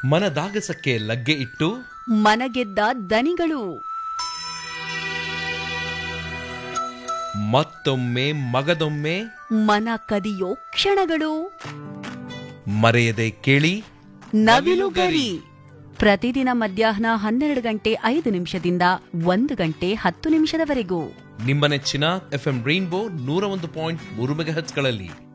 ಮನದಾಗಸಕ್ಕೆ ಲಗ್ಗೆ ಇಟ್ಟು ಮನಗೆದ್ದ ದನಿಗಳು. ಮತ್ತೊಮ್ಮೆ ಮಗದೊಮ್ಮೆ ಮನ ಕದಿಯೋ ಕ್ಷಣಗಳು. ಮರೆಯದೆ ಕೇಳಿ ನವಿಲುಗರಿ. ಪ್ರತಿದಿನ ಮಧ್ಯಾಹ್ನ 12 ಗಂಟೆ 5 ನಿಮಿಷದಿಂದ 1 ಗಂಟೆ 10 ನಿಮಿಷದವರೆಗೂ ನಿಮ್ಮ ನೆಚ್ಚಿನ FM ರೈನ್ಬೋ 101.3 ಮೆಗಾಹೆರ್ಟ್ಸ್ಗಳಲ್ಲಿ.